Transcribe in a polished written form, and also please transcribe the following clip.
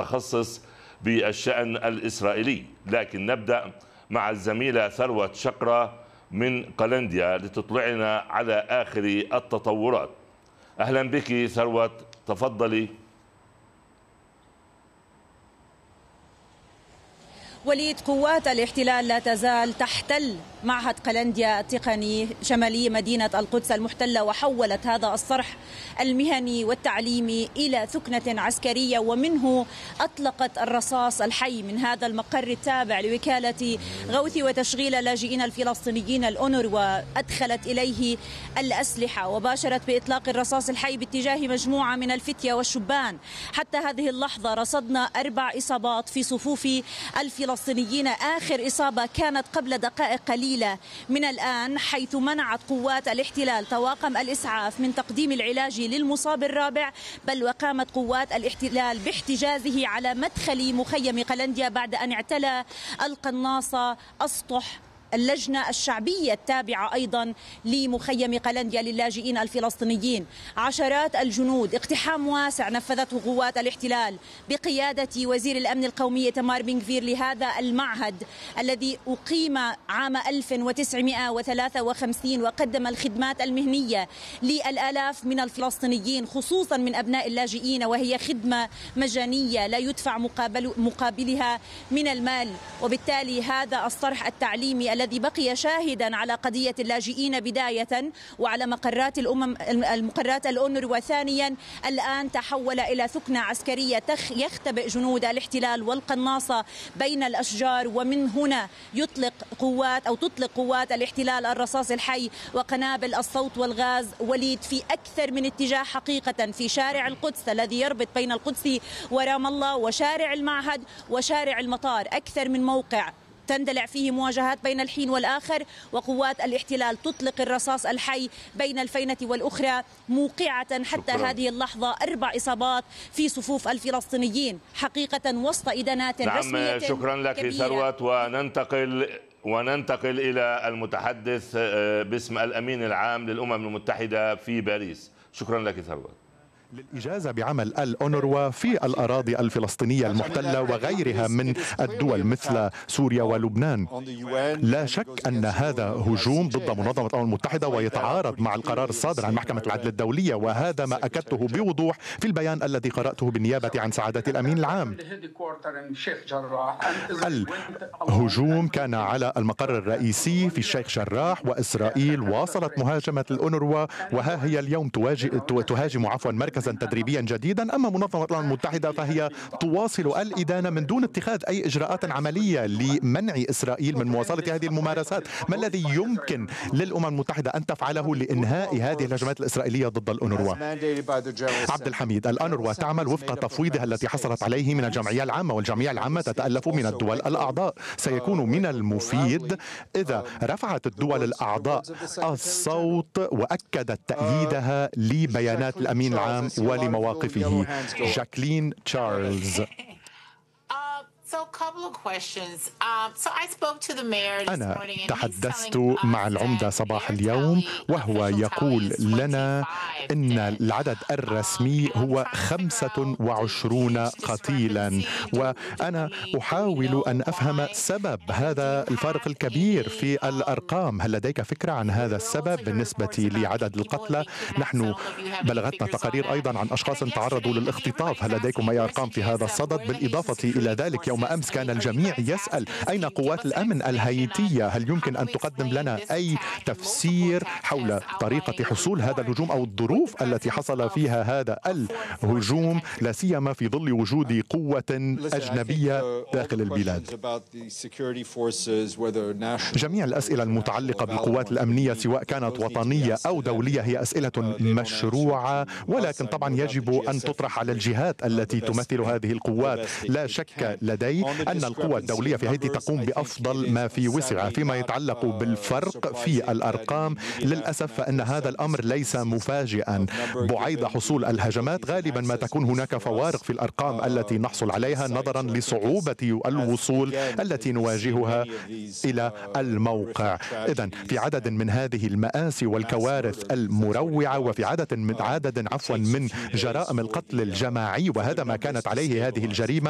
متخصص بالشأن الإسرائيلي. لكن نبدأ مع الزميلة ثروت شقرة من قلنديا لتطلعنا على آخر التطورات. أهلا بك ثروت، تفضلي. وليد، قوات الاحتلال لا تزال تحتل معهد قلنديا التقني شمالي مدينة القدس المحتلة، وحولت هذا الصرح المهني والتعليمي إلى ثكنة عسكرية، ومنه أطلقت الرصاص الحي من هذا المقر التابع لوكالة غوث وتشغيل اللاجئين الفلسطينيين الأونروا، وأدخلت إليه الأسلحة وباشرت بإطلاق الرصاص الحي باتجاه مجموعة من الفتية والشبان. حتى هذه اللحظة رصدنا 4 إصابات في صفوف الفلسطينيين. آخر إصابة كانت قبل دقائق قليلة من الآن، حيث منعت قوات الاحتلال طواقم الإسعاف من تقديم العلاج للمصاب الرابع، بل وقامت قوات الاحتلال باحتجازه على مدخل مخيم قلنديا بعد أن اعتلى القناصة أسطح اللجنة الشعبية التابعة أيضا لمخيم قلنديا للاجئين الفلسطينيين. عشرات الجنود، اقتحام واسع نفذته قوات الاحتلال بقيادة وزير الأمن القومي إيتمار بن غفير لهذا المعهد الذي أقيم عام 1953 وقدم الخدمات المهنية للآلاف من الفلسطينيين خصوصا من أبناء اللاجئين، وهي خدمة مجانية لا يدفع مقابلها من المال. وبالتالي هذا الصرح التعليمي الذي بقي شاهدا على قضية اللاجئين بداية وعلى المقرات الأونروا ثانيا، الآن تحول إلى ثكنة عسكرية يختبئ جنود الاحتلال والقناصة بين الأشجار، ومن هنا تطلق قوات الاحتلال الرصاص الحي وقنابل الصوت والغاز. وليد، في أكثر من اتجاه حقيقة في شارع القدس الذي يربط بين القدس ورام الله وشارع المعهد وشارع المطار، أكثر من موقع تندلع فيه مواجهات بين الحين والآخر، وقوات الاحتلال تطلق الرصاص الحي بين الفينة والأخرى، موقعة حتى هذه اللحظة 4 إصابات في صفوف الفلسطينيين، حقيقة وسط إدانات رسمية. شكرا لك كبيرة. ثروت، وننتقل إلى المتحدث باسم الأمين العام للأمم المتحدة في باريس. شكرا لك ثروت. للإجازة بعمل الأونروا في الأراضي الفلسطينية المحتلة وغيرها من الدول مثل سوريا ولبنان. لا شك أن هذا هجوم ضد منظمة الأمم المتحدة ويتعارض مع القرار الصادر عن محكمة العدل الدولية، وهذا ما أكدته بوضوح في البيان الذي قرأته بالنيابة عن سعادة الأمين العام. الهجوم كان على المقر الرئيسي في الشيخ جراح، وإسرائيل واصلت مهاجمة الأونروا، وها هي اليوم تهاجم مركزا تدريبيا جديدا. أما منظمة الأمم المتحدة فهي تواصل الإدانة من دون اتخاذ أي إجراءات عملية لمنع إسرائيل من مواصلة هذه الممارسات. ما الذي يمكن للأمم المتحدة أن تفعله لإنهاء هذه الهجمات الإسرائيلية ضد الأونروا؟ عبد الحميد، الأونروا تعمل وفق تفويضها التي حصلت عليه من الجمعية العامة، والجمعية العامة تتألف من الدول الأعضاء. سيكون من المفيد إذا رفعت الدول الأعضاء الصوت وأكدت تأييدها لبيانات الأمين العام ولمواقفه. جاكلين تشارلز. أنا تحدثت مع العمدة صباح اليوم، وهو يقول لنا إن العدد الرسمي هو 25 قتيلا، وأنا أحاول أن أفهم سبب هذا الفارق الكبير في الأرقام. هل لديك فكرة عن هذا السبب بالنسبة لعدد القتلى؟ نحن بلغتنا تقارير أيضا عن أشخاص تعرضوا للاختطاف. هل لديكم أي أرقام في هذا الصدد؟ بالإضافة إلى ذلك، يوم أمس كان الجميع يسأل أين قوات الأمن الهيئتية؟ هل يمكن أن تقدم لنا أي تفسير حول طريقة حصول هذا الهجوم أو الظروف التي حصل فيها هذا الهجوم، لا سيما في ظل وجود قوة أجنبية داخل البلاد؟ جميع الأسئلة المتعلقة بالقوات الأمنية سواء كانت وطنية أو دولية هي أسئلة مشروعة، ولكن طبعا يجب أن تطرح على الجهات التي تمثل هذه القوات. لا شك لدي أن القوى الدولية في هايتي تقوم بأفضل ما في وسعها. فيما يتعلق بالفرق في الأرقام، للأسف فإن هذا الأمر ليس مفاجئا. بعيد حصول الهجمات غالبا ما تكون هناك فوارق في الأرقام التي نحصل عليها نظرا لصعوبة الوصول التي نواجهها إلى الموقع. إذن في عدد من هذه المآسي والكوارث المروعة، وفي عدد من جرائم القتل الجماعي، وهذا ما كانت عليه هذه الجريمة،